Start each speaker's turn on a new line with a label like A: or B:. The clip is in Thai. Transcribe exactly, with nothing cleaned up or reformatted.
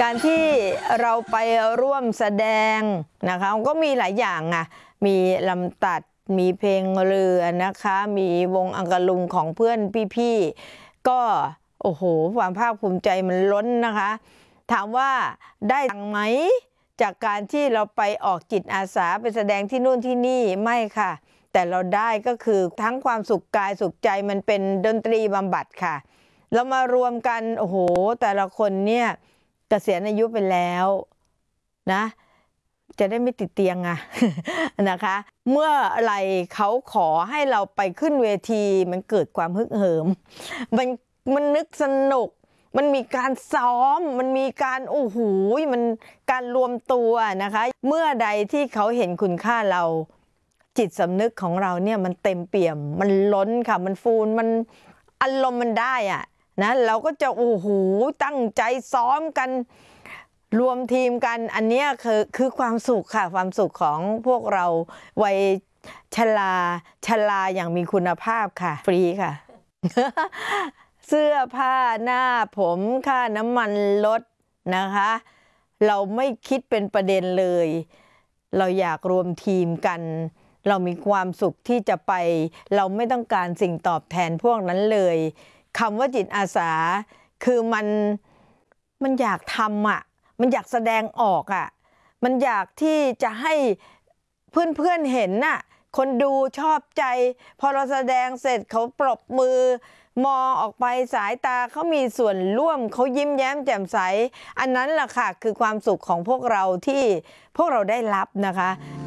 A: การที่เราไปร่วมแสดงนะคะก็มีหลายอย่างอ่ะมีลำตัดมีเพลงเรือนะคะมีวงอังกะลุงของเพื่อนพี่ๆก็โอ้โหความภาคภูมิใจมันล้นนะคะถามว่าได้ตังค์ไหมจากการที่เราไปออกจิตอาสาไปแสดงที่นู่นที่นี่ไม่ค่ะแต่เราได้ก็คือทั้งความสุขกายสุขใจมันเป็นดนตรีบำบัดค่ะเรามารวมกันโอ้โหแต่ละคนเนี่ยเกษียณอายุไปแล้วนะจะได้ไม่ติดเตียงอะนะคะเมื่อไหร่เขาขอให้เราไปขึ้นเวทีมันเกิดความฮึกเหิมมันมันนึกสนุกมันมีการซ้อมมันมีการโอ้โหมันการรวมตัวนะคะเมื่อใดที่เขาเห็นคุณค่าเราจิตสำนึกของเราเนี่ยมันเต็มเปี่ยมมันล้นค่ะมันฟูนมันอารมณ์มันได้อะนะเราก็จะโอ้โหตั้งใจซ้อมกันรวมทีมกันอันนี้คือคือความสุขค่ะความสุขของพวกเราวัยชราชราอย่างมีคุณภาพค่ะฟรีค่ะ เสื้อผ้าหน้าผมค่าน้ำมันลดนะคะเราไม่คิดเป็นประเด็นเลยเราอยากรวมทีมกันเรามีความสุขที่จะไปเราไม่ต้องการสิ่งตอบแทนพวกนั้นเลยคำว่าจิตอาสาคือมันมันอยากทำอ่ะมันอยากแสดงออกอ่ะมันอยากที่จะให้เพื่อนๆเห็นน่ะคนดูชอบใจพอเราแสดงเสร็จเขาปรบมือมองออกไปสายตาเขามีส่วนร่วมเขายิ้มแย้มแจ่มใสอันนั้นแหละค่ะคือความสุขของพวกเราที่พวกเราได้รับนะคะ